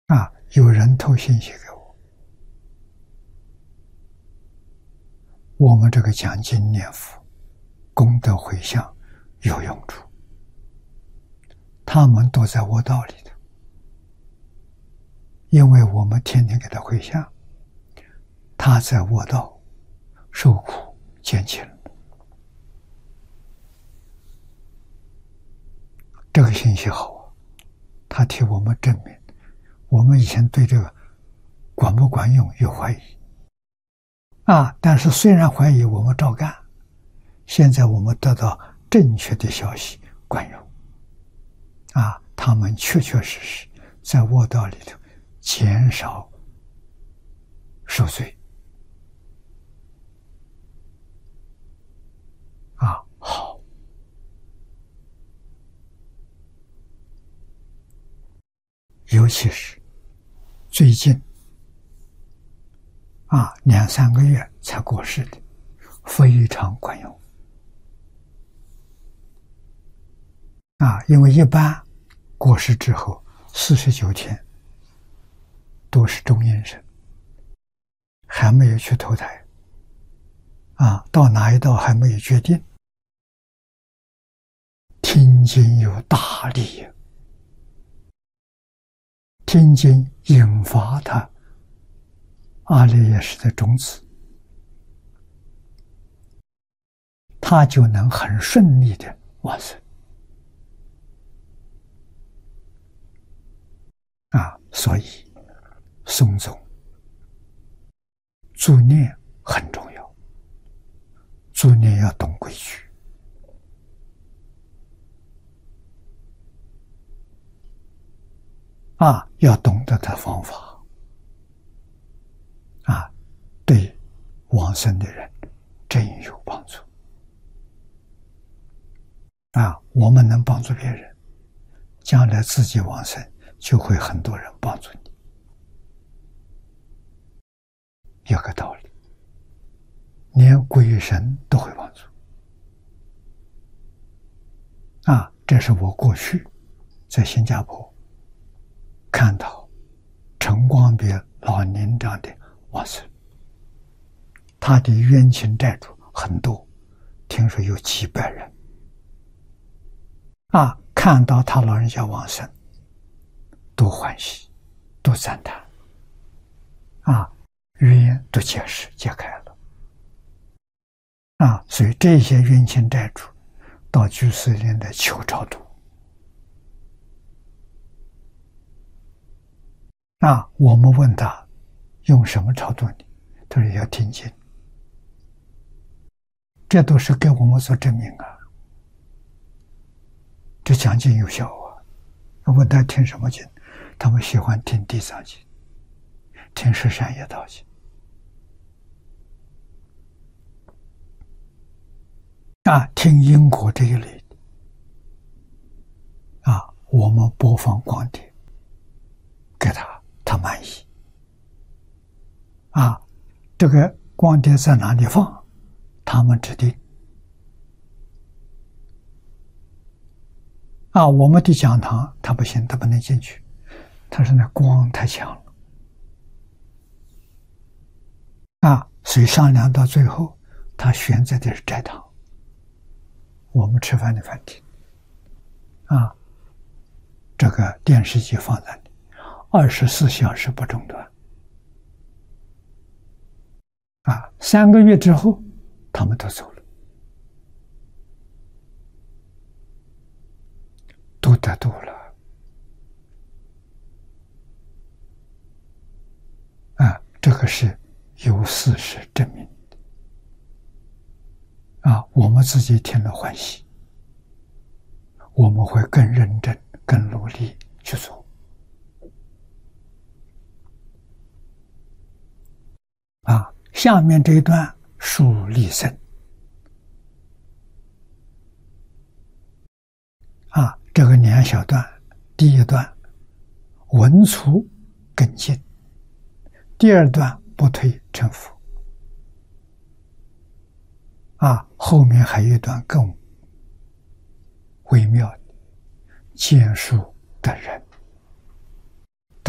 有人投信息给我，我们这个讲经念佛功德回向有用处，他们都在卧道里头，因为我们天天给他回向，他在卧道受苦减轻了。这个信息好啊，他替我们证明，我们以前对这个管不管用有怀疑但是虽然怀疑，我们照干。现在我们得到正确的消息，管用他们确确实实在卧道里头减少受罪好。尤其是最近2-3个月才过世的，非常管用因为一般过世之后49天都是中阴身，还没有去投胎到哪一道还没有决定。听经有大力，听经引发他阿赖耶识的种子，他就能很顺利的往生所以诵诵助念很重要，助念要懂规矩要懂得的方法对往生的人真有帮助我们能帮助别人，将来自己往生就会很多人帮助你，有个道理，连鬼神都会帮助这是我过去在新加坡看到陈光别老年长的往生，他的冤亲债主很多，听说有几百人看到他老人家往生都欢喜，都赞叹冤都解开了所以这些冤亲债主到居士林来求超度我们问他用什么超度你，他说要听经，这都是给我们所证明这讲经有效问他听什么经，他们喜欢听地藏经，听十善业道经听因果这一类的我们播放光碟给他满意这个光碟在哪里放他们指定我们的讲堂他不行，他不能进去，他说那光太强了所以商量到最后他选择的是斋堂，我们吃饭的饭厅这个电视机放在那里24小时不中断3个月之后他们都走了，都得度了这个是有事实证明的我们自己听了欢喜，我们会更认真更努力去做下面这一段属立身这个2小段，第一段文粗跟进，第二段不退成佛后面还有一段更微妙的见树得人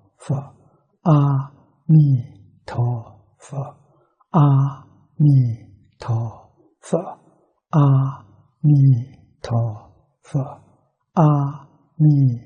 佛，阿弥陀佛，阿弥陀佛，阿弥陀佛，阿弥